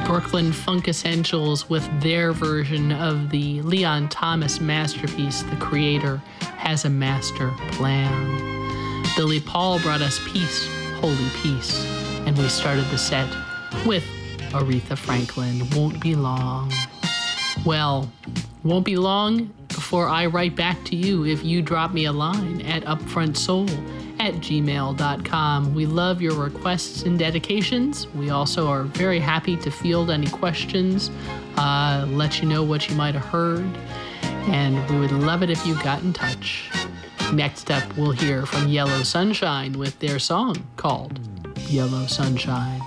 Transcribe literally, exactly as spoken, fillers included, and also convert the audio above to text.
Brooklyn Funk Essentials with their version of the Leon Thomas masterpiece, The Creator Has a Master Plan. Billy Paul brought us Peace, Holy Peace, and we started the set with Aretha Franklin, Won't Be Long. Well, won't be long before I write back to you if you drop me a line at upfrontsoul at gmail dot com. We love your requests and dedications. We also are very happy to field any questions, uh, let you know what you might have heard, and we would love it if you got in touch. Next up, we'll hear from Yellow Sunshine with their song called Yellow Sunshine.